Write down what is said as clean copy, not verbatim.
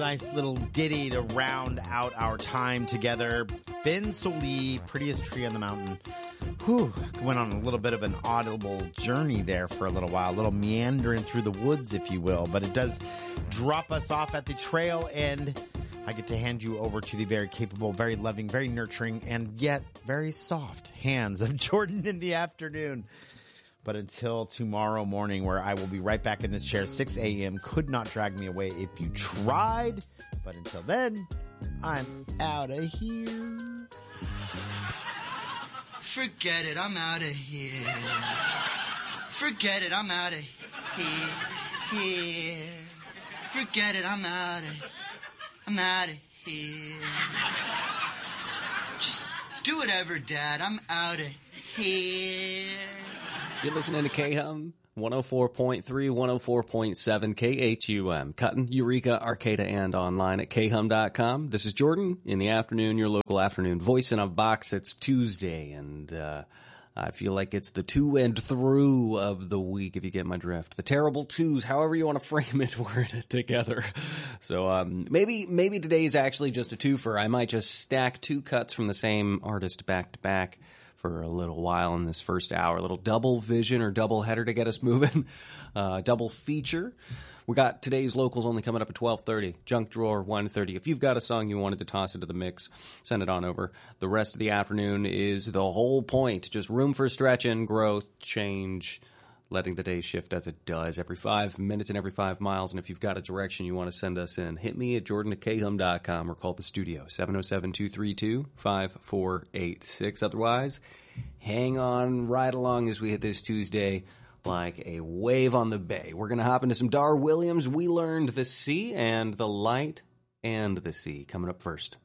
nice little ditty to round out our time together. Ben Soli, Prettiest Tree on the Mountain. Whew, went on a little bit of an audible journey there for a little while, a little meandering through the woods, if you will. But it does drop us off at the trail end. I get to hand you over to the very capable, very loving, very nurturing, and yet very soft hands of Jordan in the afternoon. But until tomorrow morning, where I will be right back in this chair, 6 a.m., could not drag me away if you tried. But until then, I'm out of here. Forget it, I'm out of here. Forget it, I'm out of here. Forget it, I'm out of here. Just do whatever, Dad. I'm out of here. You're listening to KHUM 104.3, 104.7 KHUM. Cutting, Eureka, Arcata, and online at khum.com. This is Jordan in the afternoon, your local afternoon voice in a box. It's Tuesday, and I feel like it's the to and through of the week, if you get my drift. The terrible twos, however you want to frame it, we're in it together. So maybe today's actually just a twofer. I might just stack two cuts from the same artist back to back for a little while in this first hour. A little double vision or double header to get us moving. Double feature. We got today's locals only coming up at 12:30. Junk drawer 1:30. If you've got a song you wanted to toss into the mix, send it on over. The rest of the afternoon is the whole point. Just room for stretching, growth, change, letting the day shift as it does every 5 minutes and every 5 miles. And if you've got a direction you want to send us in, hit me at jordan@khum.com or call the studio, 707-232-5486. Otherwise, hang on right along as we hit this Tuesday like a wave on the bay. We're going to hop into some Dar Williams. We Learned the Sea and the Light and the Sea coming up first.